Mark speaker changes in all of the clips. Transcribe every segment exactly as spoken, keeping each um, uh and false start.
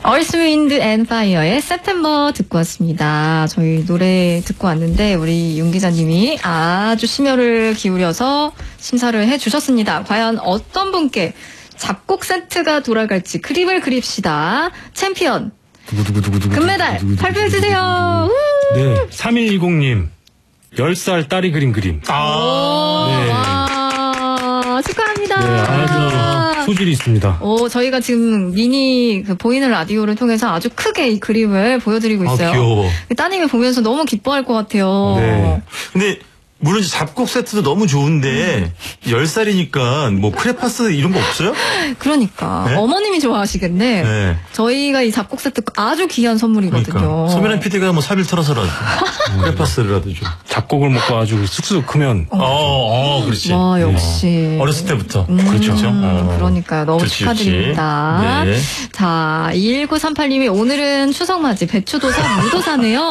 Speaker 1: 얼스 윈드 앤 파이어의 September 듣고 왔습니다. 저희 노래 듣고 왔는데 우리 윤 기자님이 아주 심혈을 기울여서 심사를 해주셨습니다. 과연 어떤 분께 작곡 세트가 돌아갈지 그림을 그립시다. 챔피언 금메달 발표해주세요.
Speaker 2: 네, 삼일이공님 열 살 딸이 그린 그림.
Speaker 1: 아,
Speaker 2: 네.
Speaker 1: 와, 축하합니다.
Speaker 2: 네, 아주 소질이 있습니다.
Speaker 1: 오, 저희가 지금 미니 그 보이는 라디오를 통해서 아주 크게 이 그림을 보여드리고 있어요.
Speaker 3: 아, 귀여워.
Speaker 1: 따님이 보면서 너무 기뻐할 것 같아요.
Speaker 2: 네.
Speaker 3: 근데 물론 이제 잡곡 세트도 너무 좋은데 열 살이니까 뭐 크레파스 이런 거 없어요?
Speaker 1: 그러니까
Speaker 3: 네?
Speaker 1: 어머님이 좋아하시겠네.
Speaker 3: 네.
Speaker 1: 저희가 이 잡곡 세트 아주 귀한 선물이거든요.
Speaker 3: 그러니까 소민한 피디가 뭐 사비를 털어서라도 크레파스라도 좀.
Speaker 2: 잡곡을 먹고 아주 쑥쑥 크면
Speaker 3: 어, 어, 그렇지.
Speaker 1: 와, 역시.
Speaker 3: 어렸을 때부터.
Speaker 1: 음,
Speaker 3: 그렇죠.
Speaker 1: 음, 그러니까요. 너무
Speaker 3: 좋지,
Speaker 1: 축하드립니다.
Speaker 3: 좋지. 네.
Speaker 1: 자, 이일구삼팔님이 오늘은 추석맞이 배추도사 무도사네요.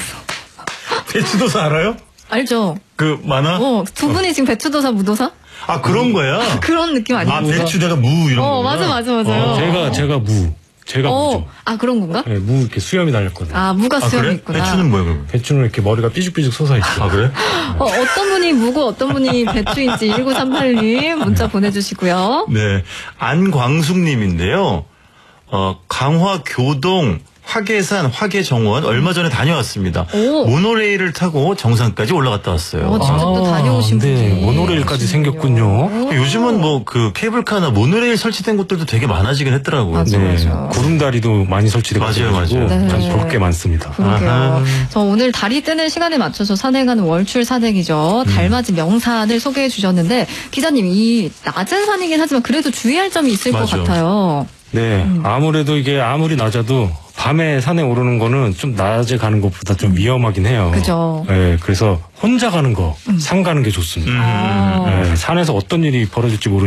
Speaker 3: 배추도사 알아요?
Speaker 1: 알죠?
Speaker 3: 그 만화?
Speaker 1: 어, 두 분이 지금 배추도사 무도사?
Speaker 3: 아, 그런 거야?
Speaker 1: 그런 느낌 아니에요?
Speaker 3: 아, 배추 내가 무 이런 거.
Speaker 1: 어, 맞아, 맞아, 맞아요.
Speaker 3: 어,
Speaker 2: 제가 제가 무 제가
Speaker 1: 어,
Speaker 2: 무죠.
Speaker 1: 아, 그런 건가?
Speaker 2: 네, 무 이렇게 수염이 달렸거든요.
Speaker 1: 아, 무가
Speaker 3: 아,
Speaker 1: 수염이
Speaker 3: 그래?
Speaker 1: 있구나.
Speaker 3: 배추는 뭐야, 그럼?
Speaker 2: 배추는 이렇게 머리가 삐죽삐죽 솟아 있어요.
Speaker 3: 아, 그래?
Speaker 1: 어, 어떤 분이 무고 어떤 분이 배추인지 일구삼팔님 문자 보내주시고요.
Speaker 3: 네. 안광숙님인데요. 어, 강화 교동 화계산 화계정원 얼마 전에 다녀왔습니다.
Speaker 1: 오.
Speaker 3: 모노레일을 타고 정상까지 올라갔다 왔어요.
Speaker 1: 어, 직접 또 다녀오신
Speaker 2: 네,
Speaker 1: 분이.
Speaker 2: 모노레일까지
Speaker 1: 계시군요.
Speaker 2: 생겼군요.
Speaker 3: 요즘은 뭐 그 케이블카나 모노레일 설치된 곳들도 되게 많아지긴 했더라고요.
Speaker 1: 맞아,
Speaker 2: 네,
Speaker 1: 맞아.
Speaker 2: 구름다리도 많이 설치되고
Speaker 3: 맞아요,
Speaker 2: 있어가지고
Speaker 3: 맞아요.
Speaker 1: 네.
Speaker 2: 참 볼 게 많습니다.
Speaker 1: 그러게요.
Speaker 3: 아하.
Speaker 1: 저 오늘 달이 뜨는 시간에 맞춰서 산행하는 월출 산행이죠. 달맞이 명산을 소개해 주셨는데 기자님 이 낮은 산이긴 하지만 그래도 주의할 점이 있을
Speaker 3: 맞아.
Speaker 1: 것 같아요.
Speaker 2: 네, 아무래도 이게 아무리 낮아도 밤에 산에 오르는 거는 좀 낮에 가는 것보다 좀 위험하긴 해요.
Speaker 1: 그죠.
Speaker 2: 네, 그래서 혼자 가는 거, 산 가는 게 좋습니다.
Speaker 1: 아.
Speaker 2: 네, 산에서 어떤 일이 벌어질지 모르니까